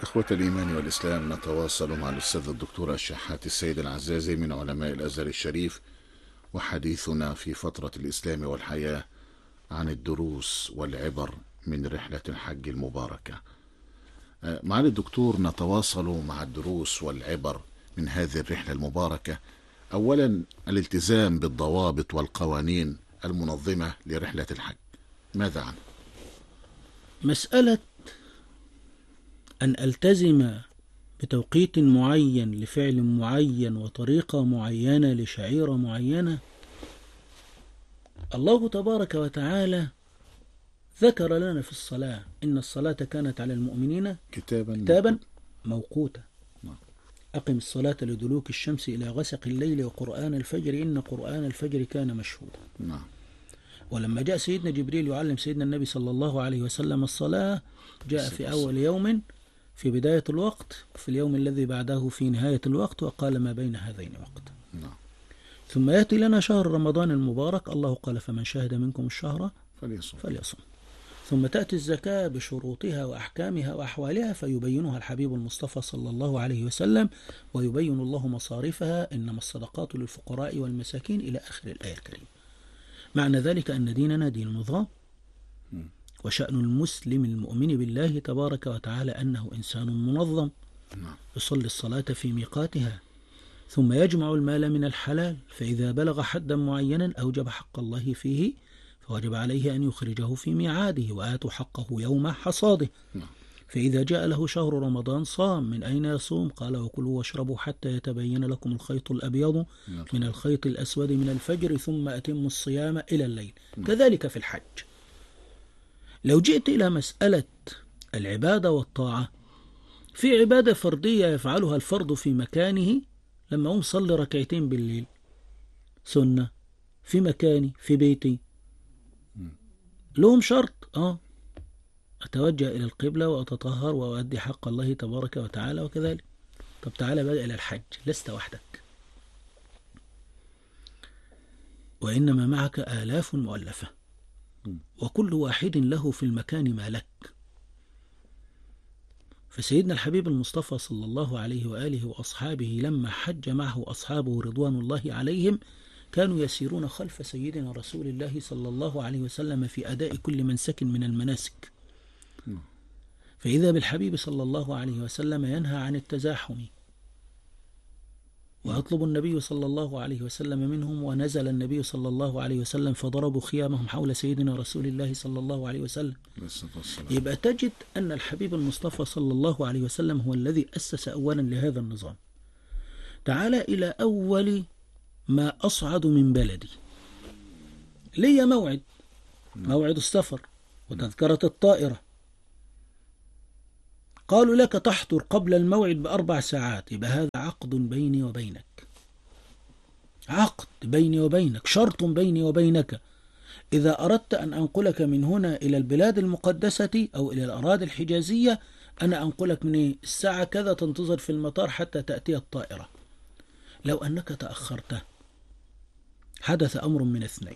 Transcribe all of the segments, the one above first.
إخوة الإيمان والإسلام، نتواصل مع الأستاذ الدكتور الشحات السيد العزازي من علماء الأزهر الشريف، وحديثنا في فترة الإسلام والحياة عن الدروس والعبر من رحلة الحج المباركة. معالي الدكتور، نتواصل مع الدروس والعبر من هذه الرحلة المباركة. أولا، الالتزام بالضوابط والقوانين المنظمة لرحلة الحج، ماذا عنه؟ مسألة أن ألتزم بتوقيت معين لفعل معين وطريقة معينة لشعيرة معينة، الله تبارك وتعالى ذكر لنا في الصلاة: إن الصلاة كانت على المؤمنين كتابا موقوتا. أقم الصلاة لدلوك الشمس إلى غسق الليل وقرآن الفجر إن قرآن الفجر كان مشهودا. ولما جاء سيدنا جبريل يعلم سيدنا النبي صلى الله عليه وسلم الصلاة، جاء في أول يوم في بداية الوقت، في اليوم الذي بعده في نهاية الوقت، وقال ما بين هذين وقت. ثم يأتي لنا شهر رمضان المبارك، الله قال فمن شهد منكم الشهر فليصم. ثم تأتي الزكاة بشروطها وأحكامها وأحوالها فيبينها الحبيب المصطفى صلى الله عليه وسلم، ويبين الله مصارفها: إنما الصدقات للفقراء والمساكين إلى آخر الآية الكريمة. معنى ذلك أن ديننا دين نظام، وشأن المسلم المؤمن بالله تبارك وتعالى أنه إنسان منظم يصلي الصلاة في ميقاتها، ثم يجمع المال من الحلال، فإذا بلغ حدا معينا أوجب حق الله فيه فوجب عليه أن يخرجه في ميعاده، وآتوا حقه يوم حصاده. فإذا جاء له شهر رمضان صام. من أين يصوم؟ قال: وكلوا واشربوا حتى يتبين لكم الخيط الأبيض من الخيط الأسود من الفجر ثم أتموا الصيام إلى الليل. كذلك في الحج. لو جئت إلى مسألة العبادة والطاعة، في عبادة فردية يفعلها الفرد في مكانه، لما أقوم صلي ركعتين بالليل سنة في مكاني في بيتي، لهم شرط: أتوجه إلى القبلة وأتطهر وأؤدي حق الله تبارك وتعالى وكذلك. طب تعالى بقى إلى الحج، لست وحدك، وإنما معك آلاف مؤلفة، وكل واحد له في المكان ما لك. فسيدنا الحبيب المصطفى صلى الله عليه وآله وأصحابه لما حج معه أصحابه رضوان الله عليهم، كانوا يسيرون خلف سيدنا رسول الله صلى الله عليه وسلم في أداء كل منسك من المناسك. فإذا بالحبيب صلى الله عليه وسلم ينهى عن التزاحم، ويطلب النبي صلى الله عليه وسلم منهم، ونزل النبي صلى الله عليه وسلم فضربوا خيامهم حول سيدنا رسول الله صلى الله عليه وسلم. يبقى تجد أن الحبيب المصطفى صلى الله عليه وسلم هو الذي أسس أولا لهذا النظام. تعال إلى أول ما أصعد من بلدي، لي موعد السفر وتذكرة الطائرة. قالوا لك تحضر قبل الموعد ب4 ساعات، يبقى هذا عقد بيني وبينك، عقد بيني وبينك، شرط بيني وبينك. إذا أردت أن أنقلك من هنا إلى البلاد المقدسة أو إلى الأراضي الحجازية، أنا أنقلك من الساعة كذا، تنتظر في المطار حتى تأتي الطائرة. لو أنك تأخرت حدث أمر من اثنين: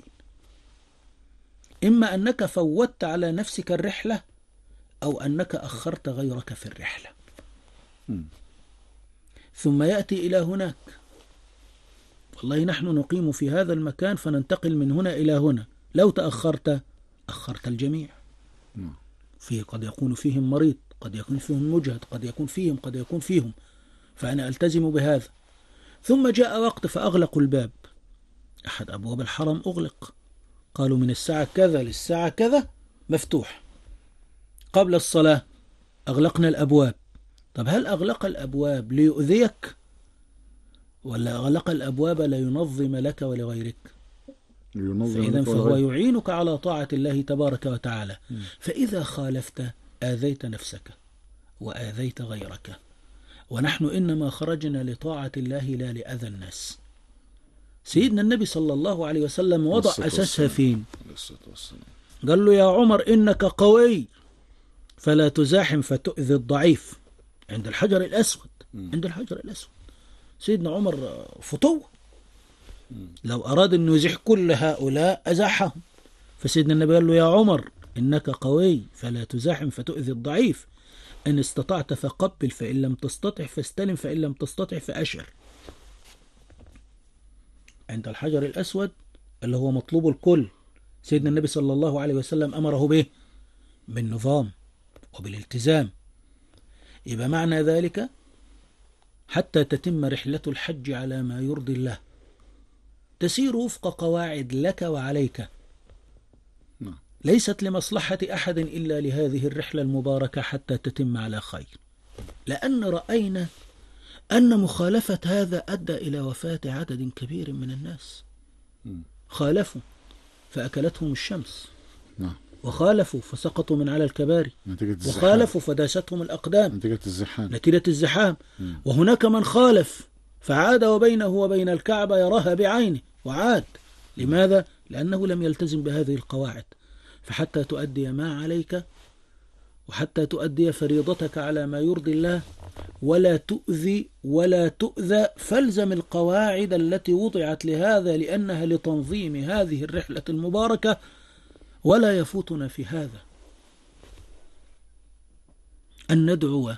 إما أنك فوتت على نفسك الرحلة، أو أنك أخرت غيرك في الرحلة. ثم يأتي إلى هناك: والله نحن نقيم في هذا المكان فننتقل من هنا إلى هنا. لو تأخرت أخرت الجميع. قد يكون فيهم مريض، قد يكون فيهم مجهد، قد يكون فيهم، فأنا ألتزم بهذا. ثم جاء وقت فأغلقوا الباب، أحد أبواب الحرم أغلق، قالوا من الساعة كذا للساعة كذا مفتوح. قبل الصلاة أغلقنا الأبواب. طب هل أغلق الأبواب ليؤذيك، ولا أغلق الأبواب لينظم لك ولغيرك؟ فإذا فهو يعينك على طاعة الله تبارك وتعالى. فإذا خالفت آذيت نفسك وآذيت غيرك. ونحن إنما خرجنا لطاعة الله لا لأذى الناس. سيدنا النبي صلى الله عليه وسلم وضع أساسها فين؟ قال له: يا عمر إنك قوي فلا تزاحم فتؤذي الضعيف. عند الحجر الأسود، سيدنا عمر فتوة، لو أراد أن يزيح كل هؤلاء أزاحهم. فسيدنا النبي قال له: يا عمر إنك قوي فلا تزاحم فتؤذي الضعيف، إن استطعت فقبل، فإن لم تستطع فاستلم، فإن لم تستطع فأشر. عند الحجر الأسود اللي هو مطلوب الكل، سيدنا النبي صلى الله عليه وسلم أمره به بالنظام وبالالتزام. يبقى معنى ذلك حتى تتم رحلة الحج على ما يرضي الله تسير وفق قواعد لك وعليك، ليست لمصلحة أحد إلا لهذه الرحلة المباركة حتى تتم على خير. لأن رأينا أن مخالفة هذا أدى إلى وفاة عدد كبير من الناس. خالفوا فأكلتهم الشمس، وخالفوا فسقطوا من على الكباري، وخالفوا فداستهم الأقدام نتيجة الزحام. وهناك من خالف فعاد وبينه وبين الكعبة يراها بعينه وعاد. لماذا؟ لأنه لم يلتزم بهذه القواعد. فحتى تؤدي ما عليك وحتى تؤدي فريضتك على ما يرضي الله ولا تؤذي ولا تؤذى، فالزم القواعد التي وضعت لهذا لأنها لتنظيم هذه الرحلة المباركة. ولا يفوتنا في هذا أن ندعو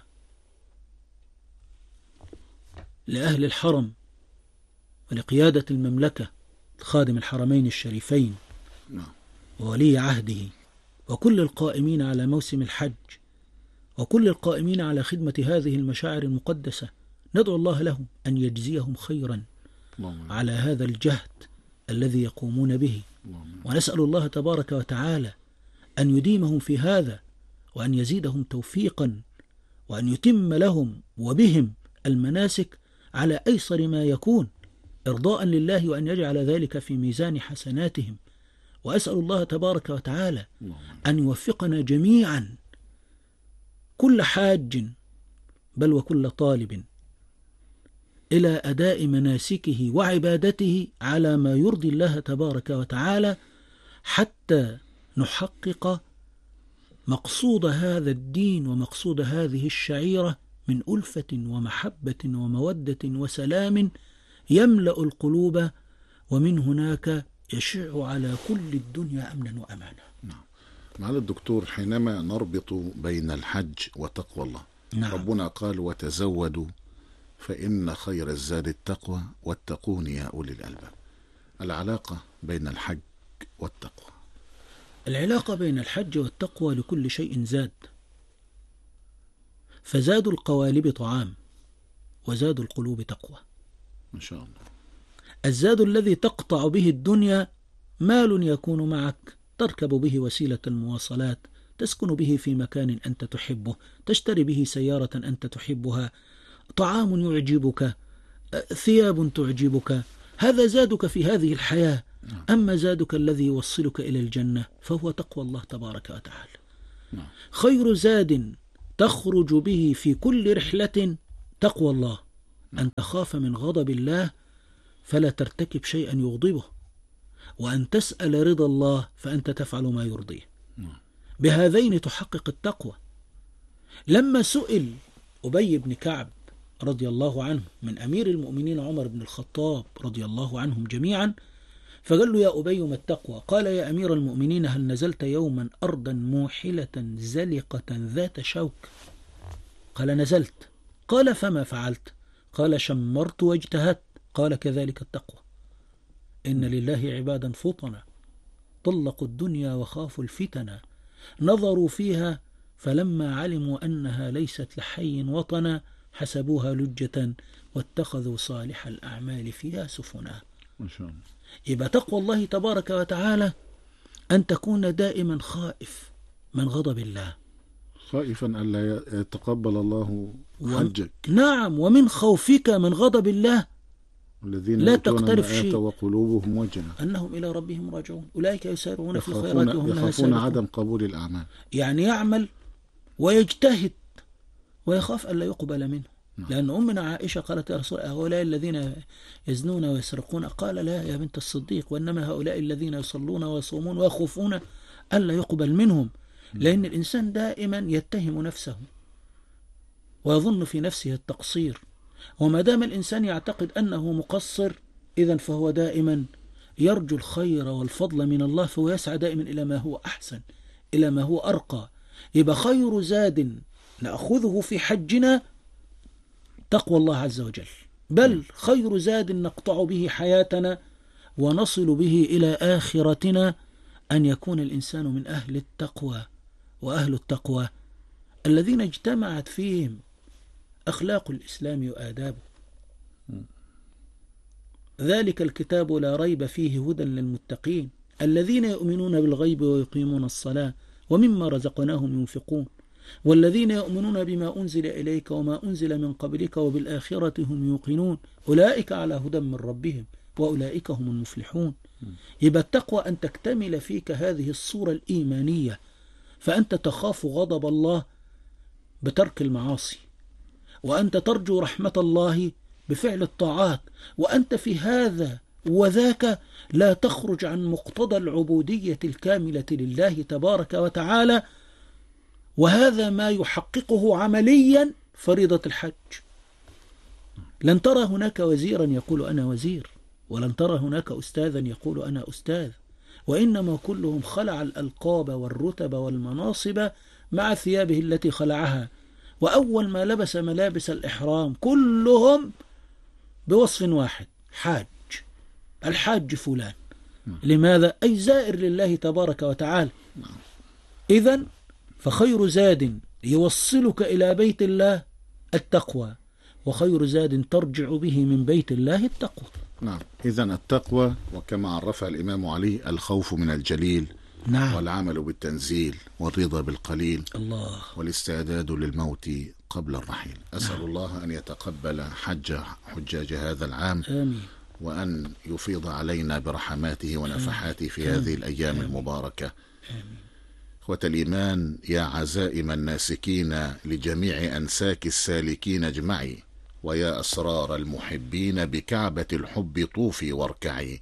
لأهل الحرم ولقيادة المملكة، خادم الحرمين الشريفين وولي عهده وكل القائمين على موسم الحج وكل القائمين على خدمة هذه المشاعر المقدسة، ندعو الله لهم أن يجزيهم خيرا على هذا الجهد الذي يقومون به، ونسأل الله تبارك وتعالى أن يديمهم في هذا وأن يزيدهم توفيقا وأن يتم لهم وبهم المناسك على أيسر ما يكون إرضاء لله، وأن يجعل ذلك في ميزان حسناتهم. وأسأل الله تبارك وتعالى أن يوفقنا جميعا كل حاج بل وكل طالب إلى أداء مناسكه وعبادته على ما يرضي الله تبارك وتعالى حتى نحقق مقصود هذا الدين ومقصود هذه الشعيرة من ألفة ومحبة ومودة وسلام يملأ القلوب، ومن هناك يشع على كل الدنيا أمنا وأمانا. معالي الدكتور، حينما نربط بين الحج وتقوى الله، ربنا قال وتزودوا فإن خير الزاد التقوى واتقون يا أولي الألباب. العلاقة بين الحج والتقوى. العلاقة بين الحج والتقوى لكل شيء زاد، فزاد القوالب طعام وزاد القلوب تقوى. ما شاء الله. الزاد الذي تقطع به الدنيا مال يكون معك تركب به وسيلة المواصلات، تسكن به في مكان أنت تحبه، تشتري به سيارة أنت تحبها، طعام يعجبك، ثياب تعجبك، هذا زادك في هذه الحياة. أما زادك الذي يوصلك إلى الجنة فهو تقوى الله تبارك وتعالى. خير زاد تخرج به في كل رحلة تقوى الله، أن تخاف من غضب الله فلا ترتكب شيئا يغضبه، وأن تسأل رضا الله فأنت تفعل ما يرضيه. بهذين تحقق التقوى. لما سئل أبي بن كعب رضي الله عنه من أمير المؤمنين عمر بن الخطاب رضي الله عنهم جميعا، فقال له يا أبي ما التقوى؟ قال يا أمير المؤمنين هل نزلت يوما أرضا موحلة زلقة ذات شوك؟ قال نزلت. قال فما فعلت؟ قال شمرت واجتهدت. قال كذلك التقوى. إن لله عبادا فطنا طلقوا الدنيا وخافوا الفتنا، نظروا فيها فلما علموا أنها ليست لحي وطنا حسبوها لجة واتخذوا صالح الأعمال فيها سفنا. ما شاء الله. يبقى تقوى الله تبارك وتعالى أن تكون دائما خائف من غضب الله، خائفا ألا يتقبل الله حجك. نعم، ومن خوفك من غضب الله لا تقترف شيء وقلوبهم وجنة أنهم إلى ربهم راجعون، أولئك يسارعون في الخيرات وهم لها يخافون سابقون. عدم قبول الأعمال، يعني يعمل ويجتهد ويخاف ألا يقبل منه. لأن أمنا عائشة قالت يا رسول هؤلاء الذين يزنون ويسرقون؟ قال لا يا بنت الصديق، وإنما هؤلاء الذين يصلون ويصومون ويخافون ألا يقبل منهم. لأن الإنسان دائما يتهم نفسه ويظن في نفسه التقصير، وما دام الإنسان يعتقد أنه مقصر إذن فهو دائما يرجو الخير والفضل من الله، فهو يسعى دائما إلى ما هو أحسن، إلى ما هو أرقى. يبقى خير زاد نأخذه في حجنا تقوى الله عز وجل، بل خير زاد نقطع به حياتنا ونصل به إلى آخرتنا أن يكون الإنسان من أهل التقوى. وأهل التقوى الذين اجتمعت فيهم أخلاق الإسلام وآدابه. ذلك الكتاب لا ريب فيه هدى للمتقين الذين يؤمنون بالغيب ويقيمون الصلاة ومما رزقناهم ينفقون والذين يؤمنون بما أنزل إليك وما أنزل من قبلك وبالآخرة هم يوقنون أولئك على هدى من ربهم وأولئك هم المفلحون. يبقى التقوى أن تكتمل فيك هذه الصورة الإيمانية، فأنت تخاف غضب الله بترك المعاصي، وأنت ترجو رحمة الله بفعل الطاعات، وأنت في هذا وذاك لا تخرج عن مقتضى العبودية الكاملة لله تبارك وتعالى. وهذا ما يحققه عمليا فريضة الحج. لن ترى هناك وزيرا يقول أنا وزير، ولن ترى هناك أستاذا يقول أنا أستاذ، وإنما كلهم خلع الألقاب والرتب والمناصب مع ثيابه التي خلعها، وأول ما لبس ملابس الإحرام كلهم بوصف واحد: حاج. الحاج فلان. لماذا؟ أي زائر لله تبارك وتعالى. إذن فخير زاد يوصلك إلى بيت الله التقوى، وخير زاد ترجع به من بيت الله التقوى. نعم. إذن التقوى وكما عرفها الإمام علي الخوف من الجليل، نعم، والعمل بالتنزيل والرضا بالقليل، الله، والاستعداد للموت قبل الرحيل. أسأل نعم. الله أن يتقبل حجاج هذا العام، آمين. وأن يفيض علينا برحماته ونفحاته في هذه الأيام المباركة. آمين. إخوة الإيمان، يا عزائم الناسكين لجميع أنساك السالكين اجمعي، ويا أسرار المحبين بكعبة الحب طوفي واركعي،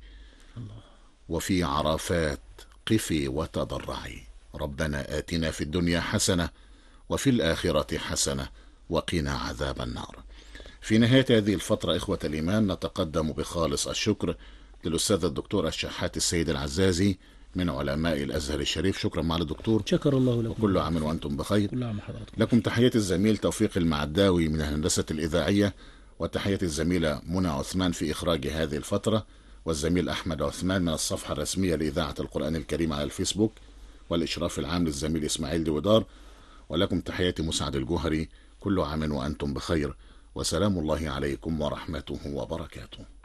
وفي عرفات قفي وتضرعي. ربنا آتنا في الدنيا حسنة وفي الآخرة حسنة وقنا عذاب النار. في نهاية هذه الفترة إخوة الإيمان نتقدم بخالص الشكر للأستاذ الدكتور الشحات السيد العزازي من علماء الأزهر الشريف. شكرا معالي الدكتور، شكر الله لكم، وكل عام وأنتم بخير. كل عام وحضراتكم. لكم تحية الزميل توفيق المعداوي من الهندسة الإذاعية، وتحية الزميلة منى عثمان في إخراج هذه الفترة، والزميل أحمد عثمان من الصفحة الرسمية لإذاعة القرآن الكريم على الفيسبوك، والإشراف العام للزميل إسماعيل دويدار. ولكم تحياتي مسعد الجوهري. كل عام وأنتم بخير، وسلام الله عليكم ورحمته وبركاته.